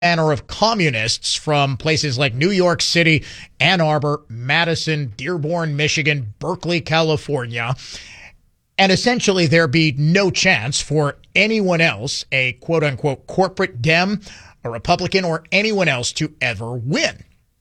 manner of communists from places like New York City, Ann Arbor, Madison, Dearborn, Michigan, Berkeley, California. And essentially there be no chance for anyone else, a quote unquote corporate Dem, a Republican, or anyone else to ever win.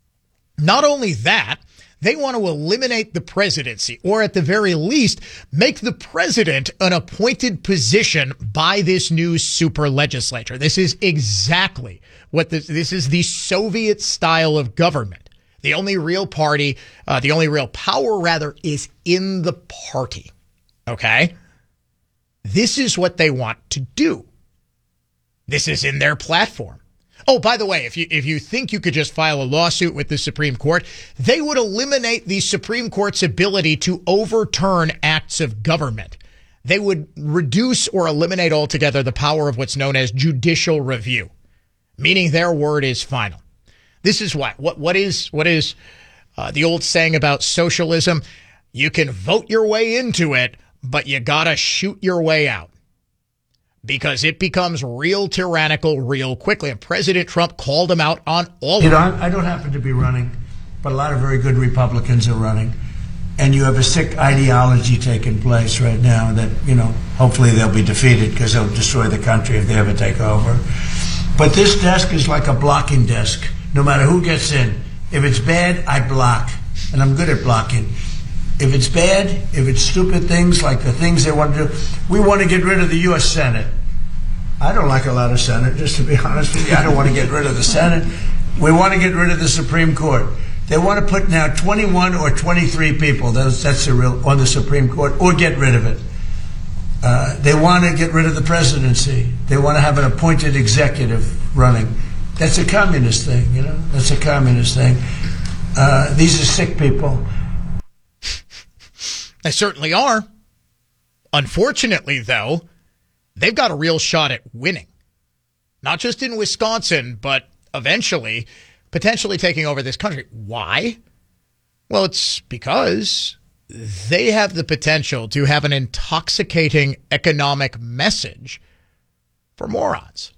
Not only that, they want to eliminate the presidency, or at the very least, make the president an appointed position by this new super legislature. This is exactly what this is, the Soviet style of government. The only real party, the only real power, rather, is in the party. Okay? This is what they want to do. This is in their platform. Oh, by the way, if you think you could just file a lawsuit with the Supreme Court, they would eliminate the Supreme Court's ability to overturn acts of government. They would reduce or eliminate altogether the power of what's known as judicial review, meaning their word is final. This is why. What is the old saying about socialism? You can vote your way into it, but you gotta shoot your way out. Because it becomes real tyrannical real quickly. And President Trump called him out on all of it. I don't happen to be running, but a lot of very good Republicans are running. And you have a sick ideology taking place right now that, hopefully they'll be defeated because they'll destroy the country if they ever take over. But this desk is like a blocking desk, no matter who gets in. If it's bad, I block. And I'm good at blocking. If it's bad, if it's stupid things like the things they want to do, we want to get rid of the U.S. Senate. I don't like a lot of Senate, just to be honest with you. I don't want to get rid of the Senate. We want to get rid of the Supreme Court. They want to put now 21 or 23 people, that's the real, on the Supreme Court, or get rid of it. They want to get rid of the presidency. They want to have an appointed executive running. That's a communist thing, That's a communist thing. These are sick people. They certainly are. Unfortunately, though, they've got a real shot at winning. Not just in Wisconsin, but eventually, potentially taking over this country. Why? Well, it's because they have the potential to have an intoxicating economic message for morons.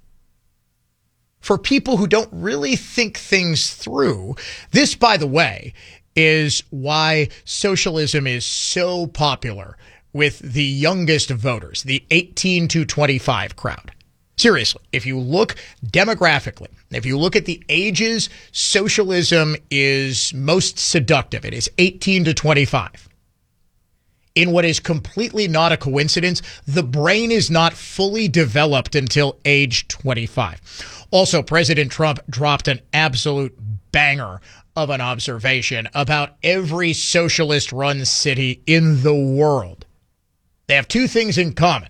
For people who don't really think things through. This, by the way, is why socialism is so popular with the youngest voters, the 18 to 25 crowd. Seriously, if you look demographically, if you look at the ages, socialism is most seductive. It is 18 to 25. In what is completely not a coincidence, the brain is not fully developed until age 25. Also, President Trump dropped an absolute banger of an observation about every socialist-run city in the world. They have two things in common.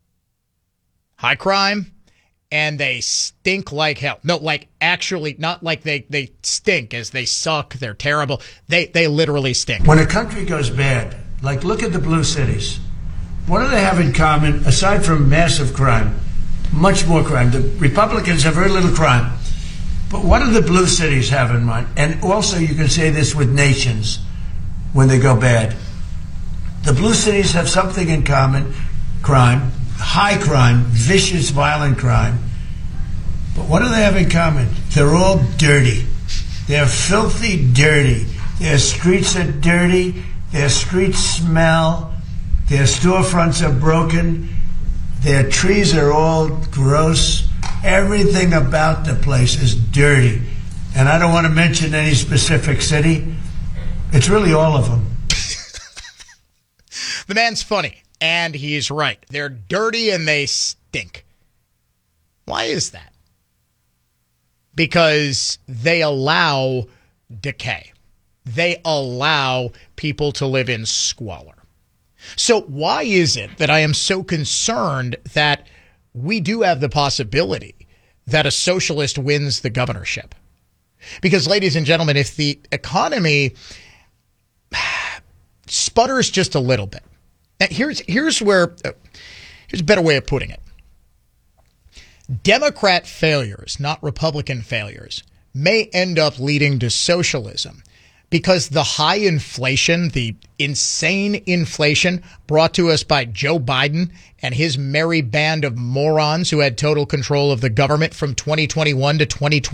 High crime, and they stink like hell. No, like actually, not like they stink as they suck, they're terrible. They literally stink. When a country goes bad, like look at the blue cities. What do they have in common, aside from massive crime? Much more crime. The Republicans have very little crime. But what do the blue cities have in mind? And also you can say this with nations when they go bad. The blue cities have something in common: crime, high crime, vicious, violent crime. But what do they have in common? They're all dirty. They're filthy dirty. Their streets are dirty. Their streets smell. Their storefronts are broken. Their trees are all gross. Everything about the place is dirty. And I don't want to mention any specific city. It's really all of them. The man's funny, and he's right. They're dirty and they stink. Why is that? Because they allow decay. They allow people to live in squalor. So why is it that I am so concerned that we do have the possibility that a socialist wins the governorship? Because, ladies and gentlemen, if the economy sputters just a little bit, now here's a better way of putting it. Democrat failures, not Republican failures, may end up leading to socialism because the high inflation, the insane inflation brought to us by Joe Biden and his merry band of morons who had total control of the government from 2021 to 2020.